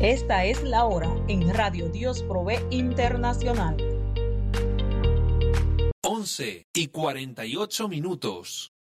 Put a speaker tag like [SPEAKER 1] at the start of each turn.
[SPEAKER 1] Esta es la hora en Radio Dios Provee Internacional.
[SPEAKER 2] 11:48.